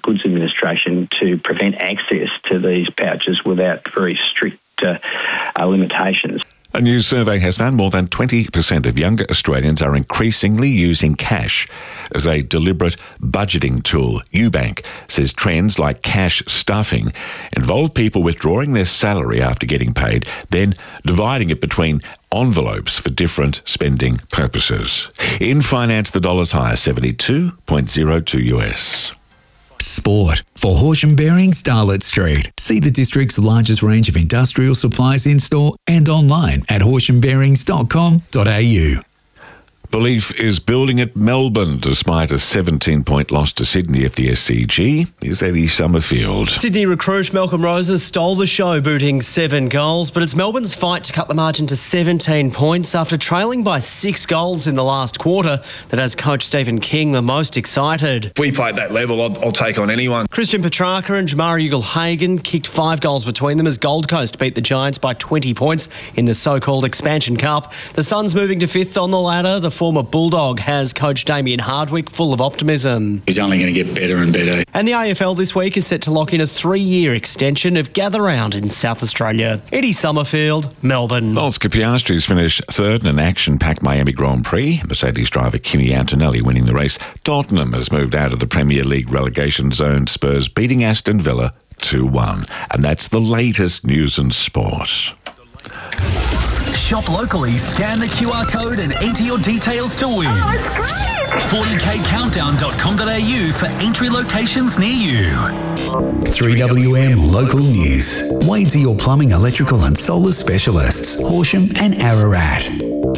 Goods Administration to prevent access to these pouches without very strict limitations. A new survey has found more than 20% of younger Australians are increasingly using cash as a deliberate budgeting tool. Ubank says trends like cash stuffing involve people withdrawing their salary after getting paid, then dividing it between envelopes for different spending purposes. In finance, the dollar's higher, 72.02 US. Sport for Horsham Bearings, Darlot Street. See the district's largest range of industrial supplies in store and online at horshambearings.com.au. Belief is building at Melbourne despite a 17-point loss to Sydney at the SCG. Here's Eddie Summerfield. Sydney recruit Malcolm Roses stole the show, booting 7 goals, but it's Melbourne's fight to cut the margin to 17 points after trailing by 6 goals in the last quarter that has coach Stephen King the most excited. If we play at that level, I'll take on anyone. Christian Petrarca and Jamari Ugle-Hagan kicked 5 goals between them as Gold Coast beat the Giants by 20 points in the so-called Expansion Cup. The Suns moving to 5th on the ladder. The former Bulldog has coach Damien Hardwick full of optimism. He's only going to get better and better. And the AFL this week is set to lock in a 3-year extension of Gather Round in South Australia. Eddie Summerfield, Melbourne. Oscar Piastri's finished third in an action-packed Miami Grand Prix. Mercedes driver Kimi Antonelli winning the race. Tottenham has moved out of the Premier League relegation zone. Spurs beating Aston Villa 2-1. And that's the latest news and sport. Shop locally, scan the QR code and enter your details to win. Oh, that's great! 40kcountdown.com.au for entry locations near you. 3WM Local News. Wadesy, your plumbing, electrical and solar specialists. Horsham and Ararat.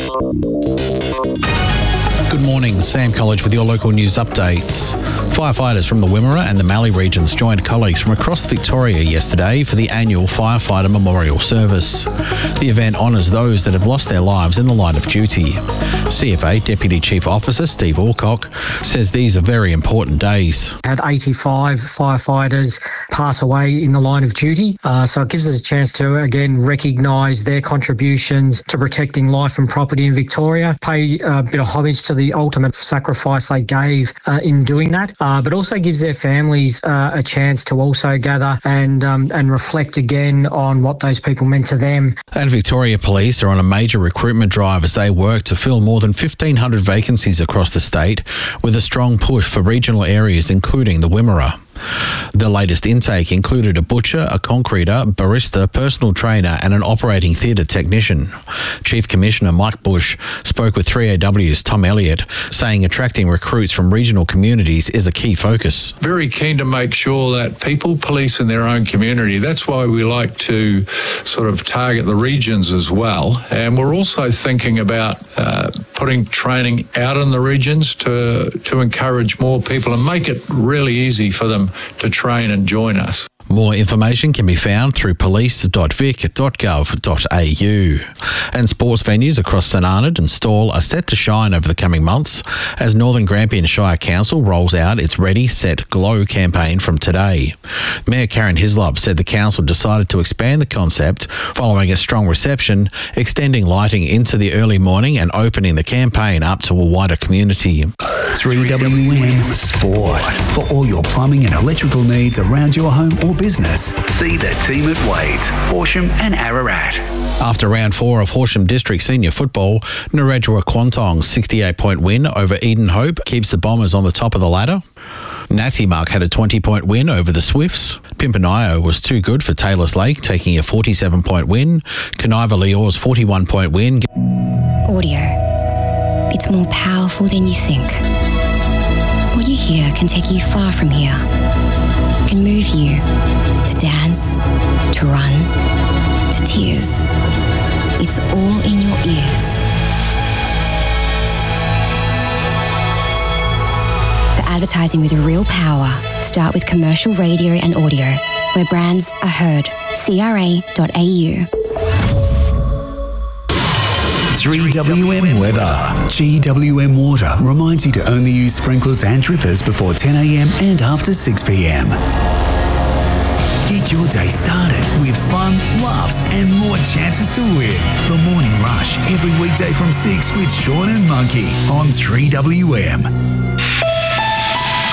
Good morning, Sam College with your local news updates. Firefighters from the Wimmera and the Mallee regions joined colleagues from across Victoria yesterday for the annual Firefighter Memorial Service. The event honours those that have lost their lives in the line of duty. CFA Deputy Chief Officer Steve Alcock says these are very important days. Had 85 firefighters pass away in the line of duty, so it gives us a chance to again recognise their contributions to protecting life and property in Victoria, pay a bit of homage to the ultimate sacrifice they gave in doing that, but also gives their families a chance to also gather and reflect again on what those people meant to them. And Victoria Police are on a major recruitment drive as they work to fill more than 1,500 vacancies across the state, with a strong push for regional areas including the Wimmera. The latest intake included a butcher, a concreter, barista, personal trainer and an operating theatre technician. Chief Commissioner Mike Bush spoke with 3AW's Tom Elliott, saying attracting recruits from regional communities is a key focus. Very keen to make sure that people police in their own community. That's why we like to sort of target the regions as well. And we're also thinking about putting training out in the regions to encourage more people and make it really easy for them to train and join us. More information can be found through police.vic.gov.au. And sports venues across St Arnaud and Stawell are set to shine over the coming months as Northern Grampian Shire Council rolls out its Ready, Set, Glow campaign from today. Mayor Karen Hislop said the council decided to expand the concept following a strong reception, extending lighting into the early morning and opening the campaign up to a wider community. 3WM Sport. For all your plumbing and electrical needs around your home or business, see the team at Wades, Horsham and Ararat. After round 4 of Horsham District Senior Football, Narrabri Quantong's 68-point win over Eden Hope keeps the Bombers on the top of the ladder. Natimark had a 20-point win over the Swifts. Pimpanayo was too good for Taylor's Lake, taking a 47-point win. Kaniva Leor's 41-point win. Audio. It's more powerful than you think. What you hear can take you far from here. It can move you to dance, to run, to tears. It's all in your ears. For advertising with real power, start with commercial radio and audio, where brands are heard. CRA.au. 3WM Weather. GWM Water reminds you to only use sprinklers and drippers before 10 a.m. and after 6 p.m. Get your day started with fun, laughs and more chances to win. The Morning Rush, every weekday from 6 with Sean and Monkey on 3WM.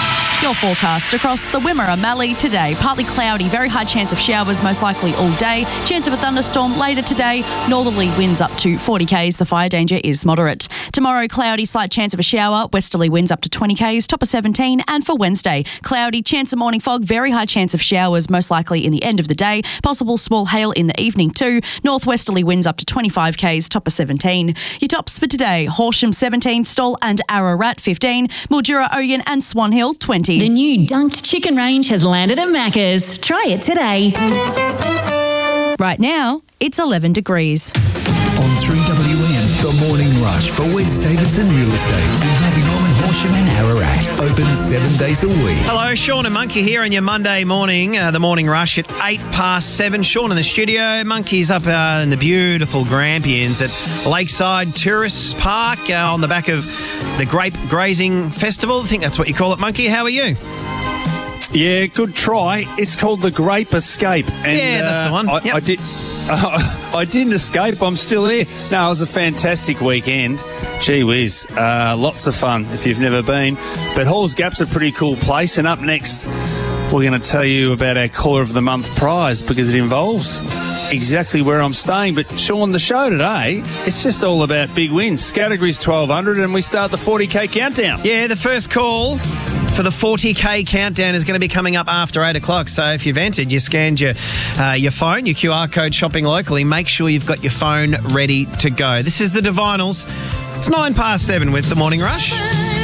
Your forecast across the Wimmera Mallee today. Partly cloudy, very high chance of showers, most likely all day. Chance of a thunderstorm later today. Northerly winds up to 40 k's. The fire danger is moderate. Tomorrow, cloudy, slight chance of a shower. Westerly winds up to 20 k's, top of 17. And for Wednesday, cloudy, chance of morning fog, very high chance of showers, most likely in the end of the day. Possible small hail in the evening too. Northwesterly winds up to 25 k's, top of 17. Your tops for today: Horsham 17, Stawell and Ararat 15, Mildura, Oyen and Swan Hill 20. The new Dunked Chicken range has landed at Macca's. Try it today. Right now, it's 11 degrees. On 3WN, The Morning Rush for Wes Davidson Real Estate in Harvey Norman, Horsham and Ararat. Open 7 days a week. Hello, Sean and Monkey here on your Monday morning, the Morning Rush at 7:08. Sean in the studio. Monkey's up in the beautiful Grampians at Lakeside Tourist Park on the back of the Grape Grazing Festival. I think that's what you call it, Monkey. How are you? Yeah, good try. It's called the Grape Escape. And, yeah, that's the one. I didn't escape. I'm still here. No, it was a fantastic weekend. Gee whiz, lots of fun if you've never been. But Halls Gap's a pretty cool place. And up next, we're going to tell you about our Caller of the Month prize because it involves exactly where I'm staying. But Sean, the show today, it's just all about big wins. Category's 1,200 and we start the 40k countdown. Yeah, the first call for the 40k countdown is going to be coming up after 8 o'clock. So if you've entered, you scanned your phone, your QR code shopping locally, make sure you've got your phone ready to go. This is the Divinals. It's 7:09 with The Morning Rush.